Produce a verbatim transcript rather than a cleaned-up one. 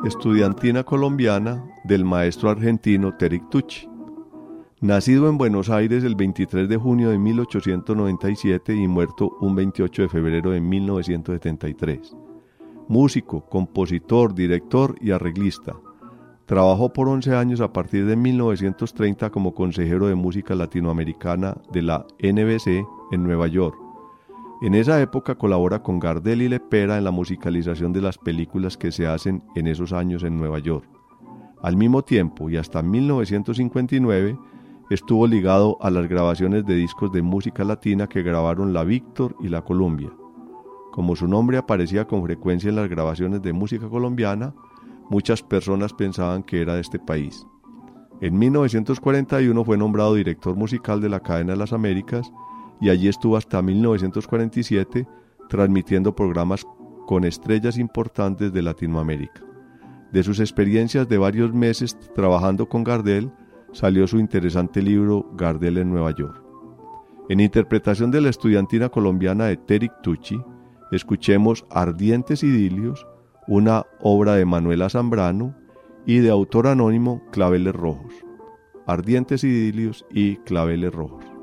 estudiantina colombiana del maestro argentino Teric Tucci. Nacido en Buenos Aires el veintitrés de junio de mil ochocientos noventa y siete y muerto un veintiocho de febrero de mil novecientos setenta y tres. Músico, compositor, director y arreglista. Trabajó por once años a partir de mil novecientos treinta como consejero de música latinoamericana de la N B C en Nueva York. En esa época colabora con Gardel y Lepera en la musicalización de las películas que se hacen en esos años en Nueva York. Al mismo tiempo y hasta mil novecientos cincuenta y nueve estuvo ligado a las grabaciones de discos de música latina que grabaron la Víctor y la Columbia. Como su nombre aparecía con frecuencia en las grabaciones de música colombiana, muchas personas pensaban que era de este país. En mil novecientos cuarenta y uno fue nombrado director musical de la Cadena de las Américas y allí estuvo hasta mil novecientos cuarenta y siete transmitiendo programas con estrellas importantes de Latinoamérica. De sus experiencias de varios meses trabajando con Gardel salió su interesante libro Gardel en Nueva York. En interpretación de la estudiantina colombiana de Teric Tucci, escuchemos Ardientes Idilios, una obra de Manuela Zambrano y de autor anónimo Claveles Rojos. Ardientes Idilios y Claveles Rojos.